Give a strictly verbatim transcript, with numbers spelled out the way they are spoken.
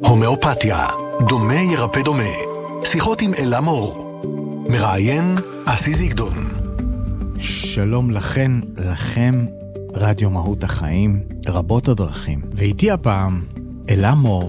הומאופתיה, דומה ירפא דומה. שיחות עם אלה מור. מראיין אסי זיגדון. שלום לכן, לכם, רדיו מהות החיים, רבות הדרכים. ואיתי הפעם, אלה מור,